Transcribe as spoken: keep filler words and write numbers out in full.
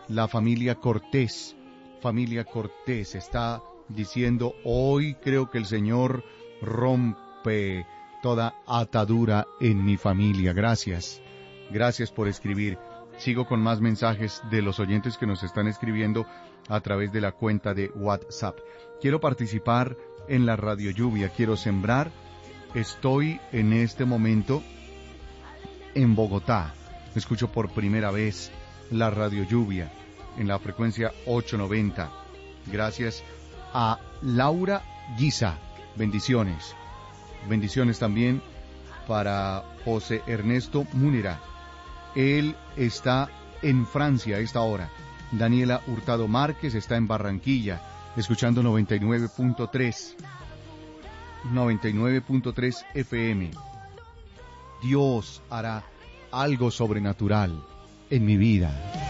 La familia Cortés, familia Cortés está diciendo, hoy creo que el Señor rompe toda atadura en mi familia. Gracias, gracias por escribir. Sigo con más mensajes de los oyentes que nos están escribiendo a través de la cuenta de WhatsApp. Quiero participar en la Radio Lluvia, quiero sembrar. Estoy en este momento en Bogotá. Escucho por primera vez la Radio Lluvia en la frecuencia ochocientos noventa. Gracias a Laura Guisa. Bendiciones. Bendiciones también para José Ernesto Múnera. Él está en Francia a esta hora. Daniela Hurtado Márquez está en Barranquilla, escuchando noventa y nueve punto tres. noventa y nueve punto tres F M. Dios hará algo sobrenatural en mi vida.